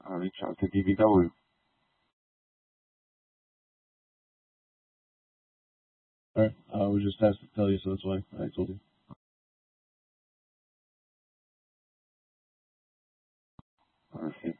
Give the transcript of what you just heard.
reach out to DVW. Alright, we just asked to tell you, so that's why I told you. Perfect.